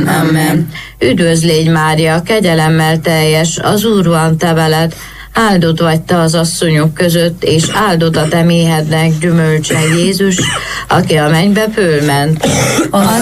Amen. Üdvözl légy, Mária, kegyelemmel teljes, az Úr van te veled, áldott vagy te az asszonyok között, és áldott a te méhednek gyümölcse Jézus, aki a mennybe fölment.